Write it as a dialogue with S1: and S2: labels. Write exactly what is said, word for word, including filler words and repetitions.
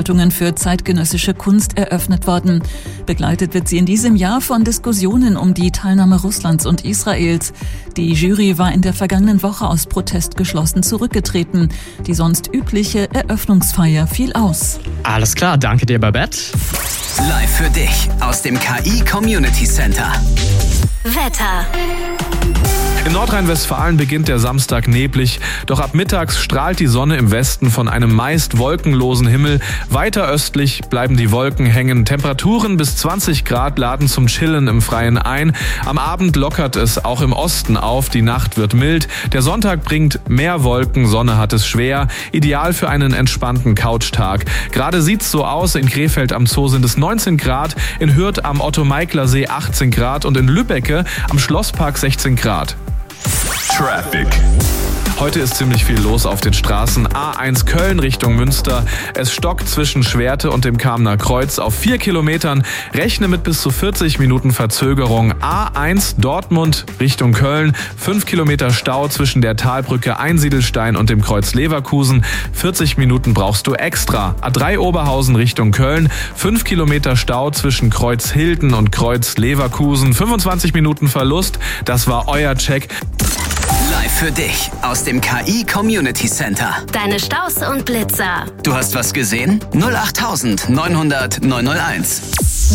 S1: für zeitgenössische Kunst eröffnet worden. Begleitet wird sie in diesem Jahr von Diskussionen um die Teilnahme Russlands und Israels. Die Jury war in der vergangenen Woche aus Protest geschlossen zurückgetreten. Die sonst übliche Eröffnungsfeier fiel aus.
S2: Alles klar, danke dir, Babette.
S3: Live für dich aus dem K I Community Center.
S4: Wetter.
S5: In Nordrhein-Westfalen beginnt der Samstag neblig, doch ab mittags strahlt die Sonne im Westen von einem meist wolkenlosen Himmel. Weiter östlich bleiben die Wolken hängen. Temperaturen bis zwanzig Grad laden zum Chillen im Freien ein. Am Abend lockert es auch im Osten auf, die Nacht wird mild. Der Sonntag bringt mehr Wolken, Sonne hat es schwer. Ideal für einen entspannten Couchtag. Gerade sieht's so aus, in Krefeld am Zoo sind es neunzehn Grad, in Hürth am Otto-Meikler-See achtzehn Grad und in Lübbecke am Schlosspark sechzehn Grad.
S6: Traffic.
S5: Heute ist ziemlich viel los auf den Straßen. A eins Köln Richtung Münster. Es stockt zwischen Schwerte und dem Kamener Kreuz auf vier Kilometern. Rechne mit bis zu vierzig Minuten Verzögerung. A eins Dortmund Richtung Köln. fünf Kilometer Stau zwischen der Talbrücke Einsiedelstein und dem Kreuz Leverkusen. vierzig Minuten brauchst du extra. A drei Oberhausen Richtung Köln. fünf Kilometer Stau zwischen Kreuz Hilden und Kreuz Leverkusen. fünfundzwanzig Minuten Verlust. Das war euer Check.
S3: Live für dich aus dem K I Community Center.
S4: Deine Staus und Blitzer.
S3: Du hast was gesehen? null acht neunhundert neunhunderteins.